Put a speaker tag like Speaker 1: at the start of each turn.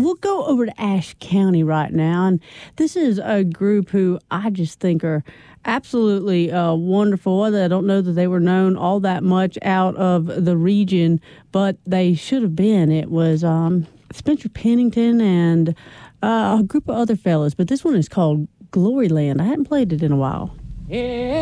Speaker 1: we'll go over to Ashe County right now. And this is a group who I just think are absolutely wonderful. I don't know that they were known all that much out of the region, but they should have been. It was Spencer Pennington and a group of other fellas. But this one is called Gloryland. I hadn't played it in a while. Yeah.